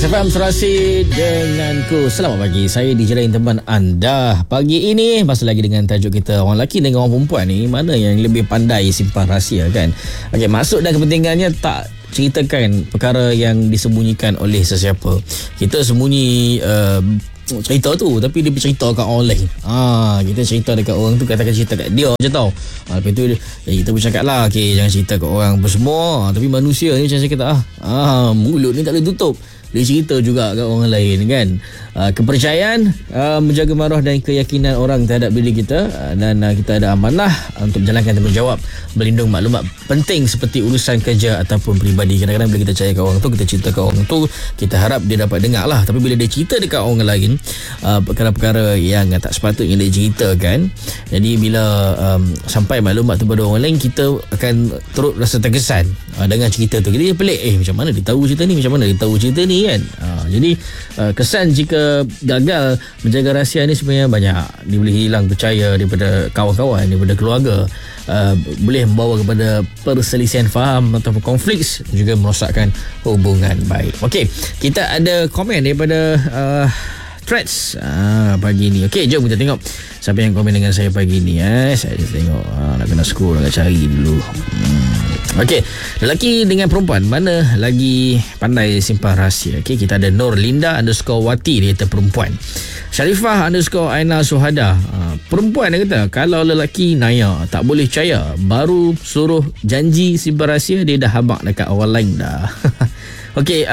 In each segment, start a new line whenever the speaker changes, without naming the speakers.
Perlis FM serasi denganku. Selamat pagi, saya DJ Lain teman anda. Pagi ini masih lagi dengan tajuk kita, orang lelaki dengan orang perempuan ni, mana yang lebih pandai simpan rahsia kan. Okey, maksud dan kepentingannya tak ceritakan perkara yang disembunyikan oleh sesiapa. Kita sembunyi cerita tu, tapi dia bercerita kat orang lain. Kita cerita dekat orang tu, katakan cerita kat dia je tau. Lepas tu kita bercakap lah, okay, jangan cerita kat orang apa semua. Tapi manusia ni macam saya kata, mulut ni tak boleh tutup. Dia cerita juga kat orang lain kan. Kepercayaan menjaga maruah dan keyakinan orang terhadap diri kita, dan kita ada amanah untuk menjalankan tanggungjawab melindungi maklumat penting seperti urusan kerja ataupun peribadi. Kadang-kadang bila kita percaya kat orang tu, kita cerita kat orang tu, kita harap dia dapat dengar lah. Tapi bila dia cerita dekat orang lain perkara-perkara yang tak sepatutnya dia ceritakan, jadi bila sampai maklumat tu pada orang lain, kita akan turut rasa terkesan dengan cerita tu. Kita pelik, macam mana dia tahu cerita ni, macam mana dia tahu cerita ni kan. Jadi kesan jika gagal menjaga rahsia ni sebenarnya banyak. Dia boleh hilang percaya daripada kawan-kawan, daripada keluarga, boleh membawa kepada perselisihan faham ataupun konflik, juga merosakkan hubungan baik. Okey, kita ada komen daripada threads pagi ni. Okey, jom kita tengok siapa yang komen dengan saya pagi ni. Saya just tengok, nak kena scroll, nak cari dulu. Okey, lelaki dengan perempuan, mana lagi pandai simpan rahsia? Okey, kita ada Nur Linda _Wati, dia kata perempuan. Syarifah _Aina Suhada, perempuan dia kata, kalau lelaki naya tak boleh percaya, baru suruh janji simpan rahsia, dia dah habaq dekat orang lain dah. Okey,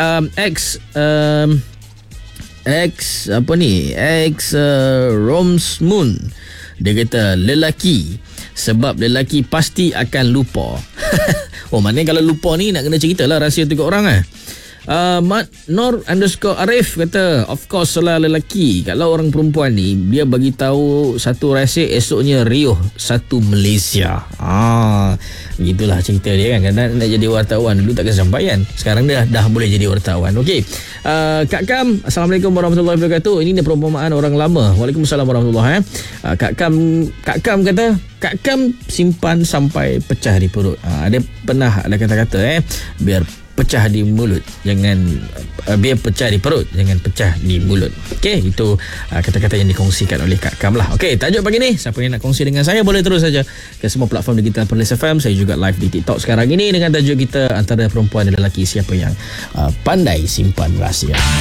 Roms Moon, dia kata lelaki, sebab lelaki pasti akan lupa. Maknanya kalau lupa ni nak kena cerita lah rahsia tu kat orang. Nur _Arif kata, of course salah lelaki. Kalau orang perempuan ni, dia bagi tahu satu rahsia, esoknya riuh satu Malaysia. Begitulah cerita dia kan. Kadang nak jadi wartawan dulu tak kesampaian, sekarang dia dah boleh jadi wartawan. Okey, Kak Kam, Assalamualaikum warahmatullahi wabarakatuh. Ini perumpamaan orang lama. Waalaikumsalam warahmatullahi. Kak Kam kata, Kak Kam simpan sampai pecah di perut. Dia pernah ada kata-kata biar pecah di mulut, biar pecah di perut, jangan pecah di mulut. Okey, itu kata-kata yang dikongsikan oleh Kak Kam lah. Okey, tajuk pagi ni, siapa yang nak kongsi dengan saya, boleh terus saja ke semua platform digital Perlis FM. Saya juga live di TikTok sekarang ini dengan tajuk kita, antara perempuan dan lelaki, siapa yang pandai simpan rahsia.